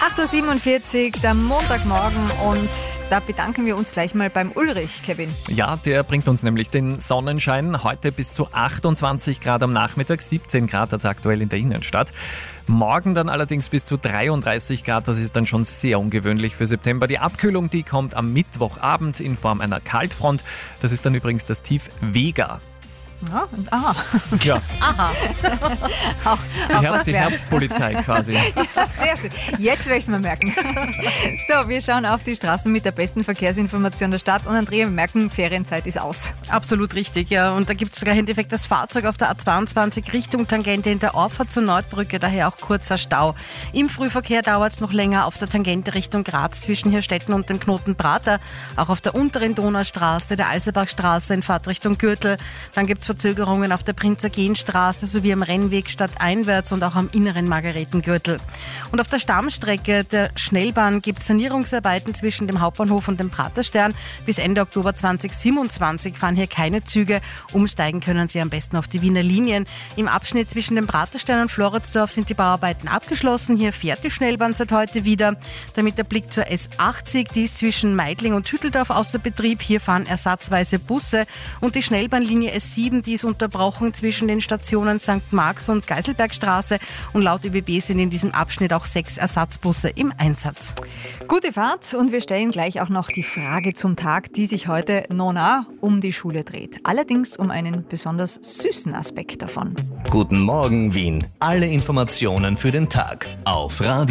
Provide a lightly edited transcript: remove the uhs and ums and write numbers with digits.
8.47 Uhr, der Montagmorgen, und da bedanken wir uns gleich mal beim Ulrich, Kevin. Ja, der bringt uns nämlich den Sonnenschein. Heute bis zu 28 Grad am Nachmittag, 17 Grad also aktuell in der Innenstadt. Morgen dann allerdings bis zu 33 Grad, das ist dann schon sehr ungewöhnlich für September. Die Abkühlung, die kommt am Mittwochabend in Form einer Kaltfront. Das ist dann übrigens das Tief Vega. Ja, aha. Ja. Aha. auch Die Herbstpolizei quasi. Ja, sehr schön. Jetzt werde ich es mir merken. So, wir schauen auf die Straßen mit der besten Verkehrsinformation der Stadt. Und Andrea, wir merken, Ferienzeit ist aus. Absolut richtig, ja. Und da gibt es sogar im Endeffekt das Fahrzeug auf der A22 Richtung Tangente in der Auffahrt zur Nordbrücke, daher auch kurzer Stau. Im Frühverkehr dauert es noch länger auf der Tangente Richtung Graz zwischen Hirstetten und dem Knoten Prater. Auch auf der unteren Donaustraße, der Alserbachstraße in Fahrtrichtung Gürtel. Dann gibt es Verzögerungen auf der Prinz-Eugen-Straße sowie am Rennweg stadteinwärts und auch am inneren Margaretengürtel. Und auf der Stammstrecke der Schnellbahn gibt es Sanierungsarbeiten zwischen dem Hauptbahnhof und dem Praterstern. Bis Ende Oktober 2027 fahren hier keine Züge. Umsteigen können Sie am besten auf die Wiener Linien. Im Abschnitt zwischen dem Praterstern und Floridsdorf sind die Bauarbeiten abgeschlossen. Hier fährt die Schnellbahn seit heute wieder. Damit der Blick zur S80, die ist zwischen Meidling und Hütteldorf außer Betrieb. Hier fahren ersatzweise Busse. Und die Schnellbahnlinie S7, die ist unterbrochen zwischen den Stationen St. Marx und Geiselbergstraße, und laut ÖBB sind in diesem Abschnitt auch 6 Ersatzbusse im Einsatz. Gute Fahrt, und wir stellen gleich auch noch die Frage zum Tag, die sich heute nona um die Schule dreht. Allerdings um einen besonders süßen Aspekt davon. Guten Morgen Wien. Alle Informationen für den Tag auf Radio